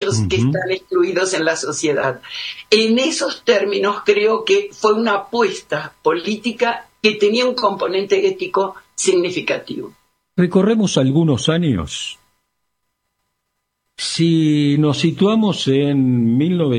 otros que están excluidos en la sociedad. En esos términos creo que fue una apuesta política que tenía un componente ético significativo. Recorremos algunos años. Si nos situamos en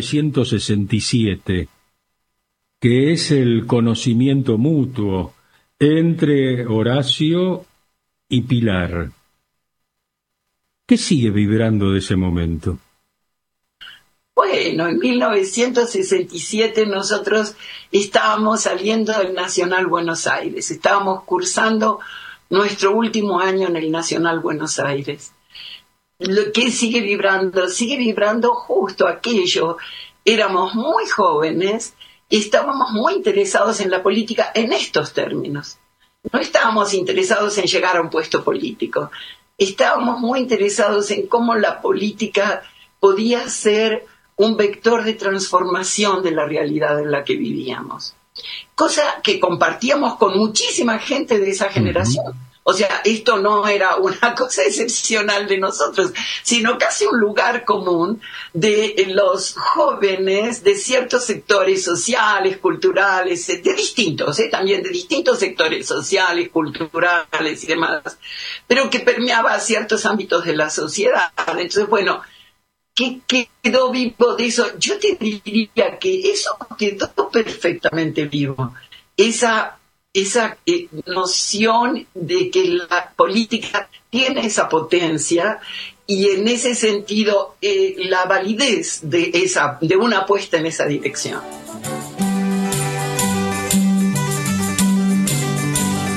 1967, que es el conocimiento mutuo entre Horacio y Pilar, ¿qué sigue vibrando de ese momento? Bueno, en 1967 nosotros estábamos saliendo del Nacional Buenos Aires, estábamos cursando nuestro último año en el Nacional Buenos Aires. Lo que sigue vibrando justo aquello. Éramos muy jóvenes y estábamos muy interesados en la política en estos términos. No estábamos interesados en llegar a un puesto político. Estábamos muy interesados en cómo la política podía ser un vector de transformación de la realidad en la que vivíamos. Cosa que compartíamos con muchísima gente de esa generación. O sea, esto no era una cosa excepcional de nosotros, sino casi un lugar común de los jóvenes de ciertos sectores sociales, culturales, de distintos, también de distintos sectores sociales, culturales y demás, pero que permeaba ciertos ámbitos de la sociedad. Entonces, bueno, ¿qué quedó vivo de eso? Yo te diría que eso quedó perfectamente vivo. Esa noción de que la política tiene esa potencia y en ese sentido la validez de una apuesta en esa dirección.